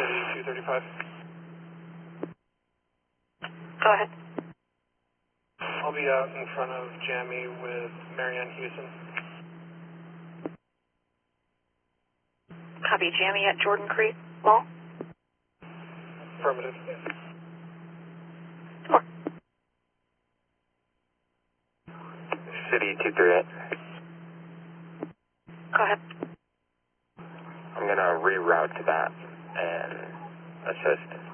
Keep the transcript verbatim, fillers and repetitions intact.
City two thirty-five. Go ahead. I'll be out in front of Jamie with Marianne Houston. Copy. Jamie at Jordan Creek Mall? Affirmative. More. City two thirty-eight. Go ahead. I'm going to reroute to that and assist.